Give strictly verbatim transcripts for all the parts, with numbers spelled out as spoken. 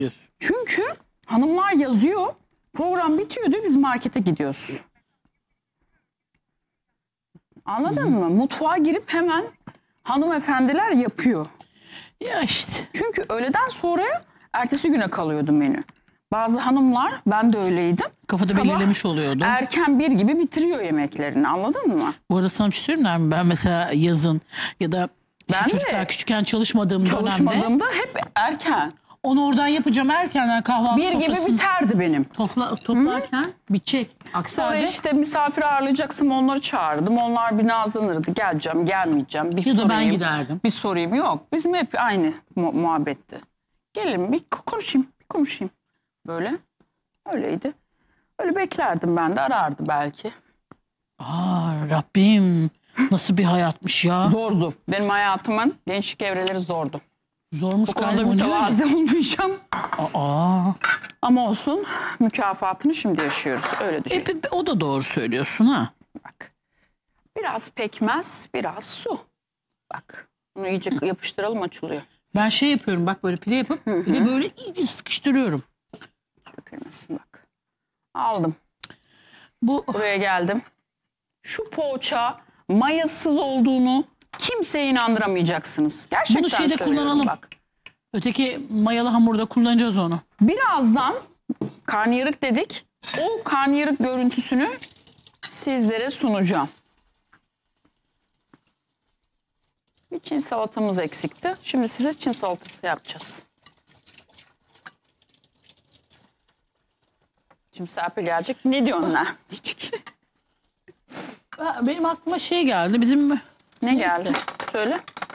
diyorsun. Çünkü hanımlar yazıyor. Program bitiyor diyor, biz markete gidiyoruz. Anladın mı? Mutfağa girip hemen hanımefendiler yapıyor. Ya işte. Çünkü öğleden sonra ertesi güne kalıyordu menü. Bazı hanımlar, ben de öyleydim. Kafada sabah belirlemiş oluyordu. erken bir gibi bitiriyor yemeklerini, anladın mı? Bu arada sana bir şey söyleyeyim mi? Ben mesela yazın ya da işte Ben de. çocuklar küçükken çalışmadığım dönemde Çalışmadığımda hep erken. onu oradan yapacağım erkenden kahvaltı Bir gibi sofrasını biterdi benim. topla, toplarken bitecek. Aksi Sonra halde işte misafir ağırlayacaksam onları çağırdım. Onlar bir nazlanırdı. Geleceğim, gelmeyeceğim. Bir ya da ben sorayım, giderdim. Bir sorayım. Yok, bizim hep aynı mu muhabbetti. Gelin bir konuşayım, bir konuşayım. Böyle. Öyleydi. Öyle beklerdim ben de, arardı belki. Aa Rabbim, nasıl bir hayatmış ya. Zordu. Benim hayatımın gençlik evreleri zordu. Zormuş Bu konuda galiba. o ne öyle? mütevazi olmayacağım. Aa. Ama olsun, mükafatını şimdi yaşıyoruz. Öyle düşün. E, pe- pe- o da doğru söylüyorsun ha. Bak. Biraz pekmez, biraz su. Bak. Bunu iyice yapıştıralım, açılıyor. Ben şey yapıyorum bak, böyle pide yapıp bir de böyle iyice sıkıştırıyorum. Sökülmesin bak. Aldım. Bu Buraya geldim. Şu poğaça mayasız olduğunu kimseye inandıramayacaksınız. Gerçekten Bunu şeyde söylüyorum kullanalım. bak. öteki mayalı hamurda kullanacağız onu. Birazdan karnıyarık dedik. O karnıyarık görüntüsünü sizlere sunacağım. Bir Çin salatamız eksikti. Şimdi size Çin salatası yapacağız. Şimdi Serpil gelecek. Ne diyorsun lan? Ha, benim aklıma şey geldi. Bizim Ne geldi? Söyle.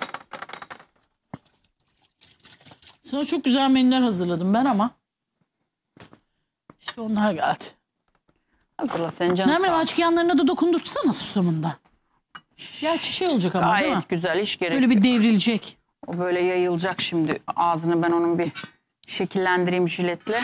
sana çok güzel menüler hazırladım ben ama işte onlar geldi. Hazırla sen canın Nermin, sağ ol. açık yanlarına da dokundursana susamında. Gerçi şey olacak ama değil mi? Gayet güzel, hiç gerek Böyle yok. bir devrilecek. O böyle yayılacak şimdi. Ağzını ben onun bir şekillendireyim jiletle.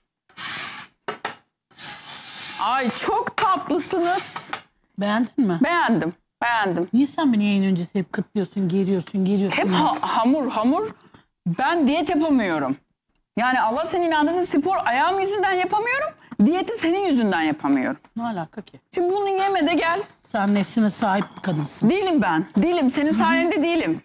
Ay çok tatlısınız. Beğendin mi? Beğendim. Beğendim. Niye sen beni yayın öncesi hep kıtlıyorsun, geriyorsun, geriyorsun? Hep ha- hamur hamur. Ben diyet yapamıyorum. Yani Allah seni inandırsın, spor ayağım yüzünden yapamıyorum. Diyeti senin yüzünden yapamıyorum. Ne alaka ki? Şimdi bunu yeme de gel. Sen nefsine sahip bir kadınsın. Değilim ben. Değilim. Senin sayende değilim.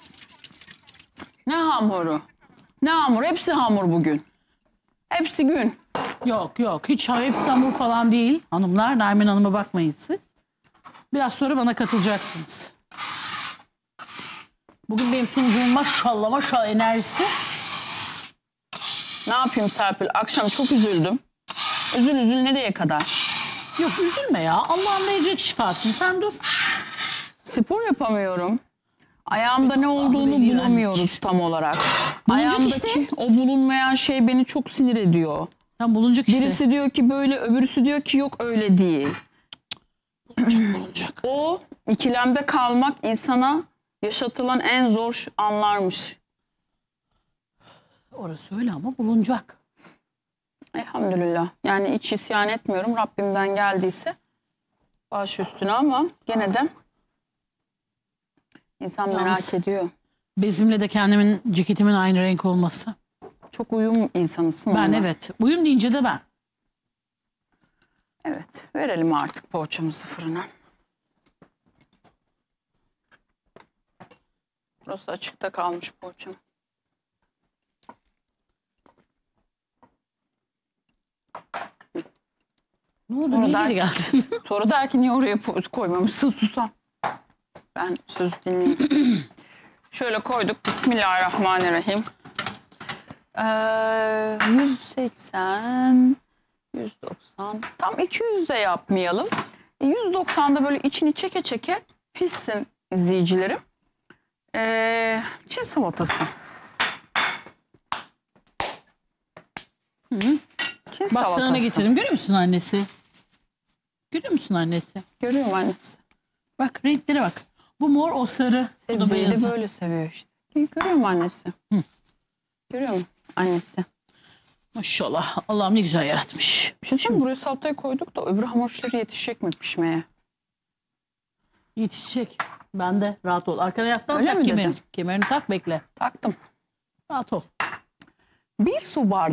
Ne hamuru? Ne hamur? Hepsi hamur bugün. Hepsi gün. Yok yok, hiç hepsi hamur falan değil. Hanımlar, Nermin Hanım'a bakmayın siz. Biraz sonra bana katılacaksınız. Bugün benim sunucum maşallah maşallah enerjisi. Ne yapayım Serpil? Akşam çok üzüldüm. Üzül üzül nereye kadar? Yok üzülme ya, Allah'ın verecek şifasını, sen dur. Spor yapamıyorum. Ayağımda ne olduğunu veli bulamıyoruz tam olarak. Bulunacak Ayağımdaki işte. o bulunmayan şey beni çok sinir ediyor. Tam bulunacak işte. Birisi diyor ki böyle, öbürüsü diyor ki yok öyle değil. Bulunacak, bulunacak. O ikilemde kalmak insana yaşatılan en zor anlarmış. Orası öyle ama bulunacak. Elhamdülillah. Yani hiç isyan etmiyorum. Rabbimden geldiyse baş üstüne, ama gene de insan Yalnız- merak ediyor. Bezimle de kendimin ceketimin aynı renk olması. Çok uyum insanısın Ben onunla. evet. Uyum deyince de ben. Evet. Verelim artık poğaçamızı fırına. Burası açıkta kalmış poğaçam. Ne oldu? Sonra Niye der- geri geldin? Sonra der ki niye oraya po- koymamışsın susam. Ben söz dinleyeyim. Şöyle koyduk. Bismillahirrahmanirrahim. Ee, yüz seksen, yüz doksan. Tam iki yüz de yapmayalım. yüz doksanda böyle içini çeke çeke pişsin izleyicilerim. Ee, Çin salatası. Hı -hı. Çin Bak salatası. sana ne getirdim. Görüyor musun annesi? Görüyor musun annesi? Görüyorum annesi. Bak renklere bak. Bu mor, o sarı. Bu da Sebzeyi de beyazı. böyle seviyor işte. Görüyorum annesi. Hı. Görüyorum annesi. Maşallah. Allah'ım ne güzel yaratmış. Bir şey söyleyeyim mi? Buraya salatayı koyduk da öbür hamur işleri yetişecek mi pişmeye? Yetişecek. Ben de rahat ol. Arkana yaslan, Öyle tak mi kemerini. dedin? Kemerini tak, bekle. Taktım. Rahat ol. Bir su bardağı